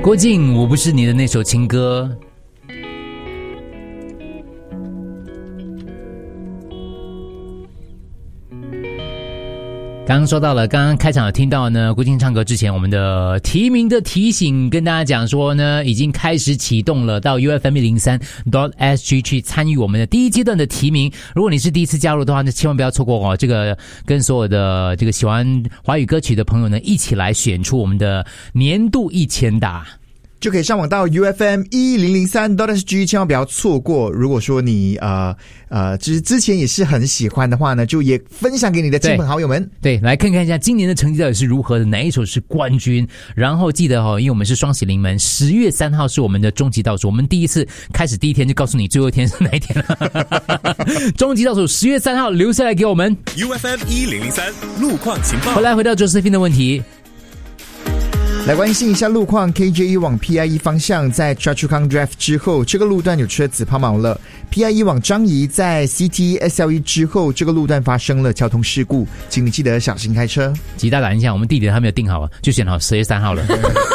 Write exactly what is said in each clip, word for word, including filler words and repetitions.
郭靖，我不是你的那首情歌。刚刚说到了，刚刚开场有听到呢，郭靖唱歌之前，我们的提名的提醒跟大家讲说呢，已经开始启动了，到 U F M 一零三 S G 去参与我们的第一阶段的提名。如果你是第一次加入的话，那千万不要错过哦！这个跟所有的这个喜欢华语歌曲的朋友呢，一起来选出我们的年度一千大。 就可以上网到 U F M 一零零三 S G， 千万不要错过。如果说你呃呃，之之前也是很喜欢的话呢，就也分享给你的亲朋好友们。 对，对，来看看一下今年的成绩到底是如何的，哪一首是冠军。然后记得哦，因为我们是双喜临门，十月三号是我们的终极倒数。我们第一次开始第一天就告诉你最后一天是哪一天了。终极倒数十月三号留下来给我们。 U F M 一零零三路况情报。 回来回到 Josephine 的问题。 来关心一下路况 ，K J E 往 P I E 方向在 Choa Chu Kang Drive 之后，这个路段有车子抛锚了。P I E 往樟宜在 C T S L E 之后，这个路段发生了交通事故，请你记得小心开车。 极大感一下，我们地点还没有定好啊，就选好十月三号了。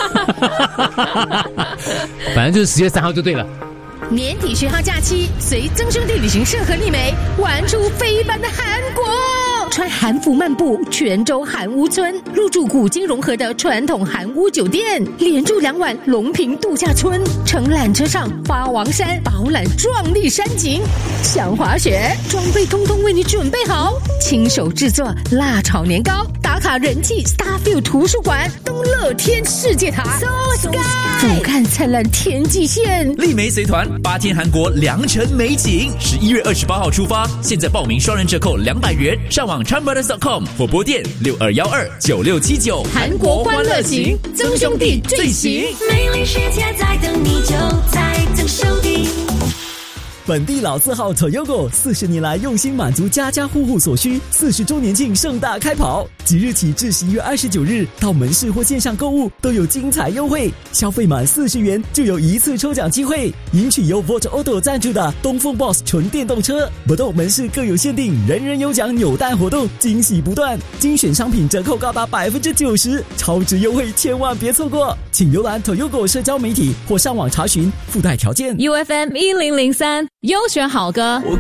反正就是十月三号就对了。 年底学号假期，随曾兄弟旅行社和丽梅玩出非凡的韩国。穿韩服漫步泉州韩屋村，入住古今融合的传统韩屋酒店，连住两晚龙平度假村，乘缆车上花王山饱览壮丽山景。想滑雪，装备通通为你准备好，亲手制作辣炒年糕，打卡人气 Starfield 图书馆，东乐天世界塔 So Sky， 俯瞰灿烂天际线。 丽梅随团八天韩国良辰美景，十一月二十八号出发，现在报名双人折扣两百元，上网 Chan Brothers dot com 或拨电六二一二九六七九。 韩国欢乐行，曾兄弟最行， 美丽世界在等你，就在曾兄弟。 本地老字号 Toyogo 四十年来用心满足家家户户所需，四十周年庆盛大开跑，即日起至十一月二十九日，到门市或线上购物都有精彩优惠，消费满四十元就有一次抽奖机会，赢取由 Volt Auto 赞助的东风 Boss 纯电动车。不动门市各有限定，人人有奖扭蛋活动，惊喜不断，精选商品折扣高达百分之九十，超值优惠千万别错过，请浏览 Toyogo 社交媒体或上网查询附带条件。 U F M 一零零三优选好歌。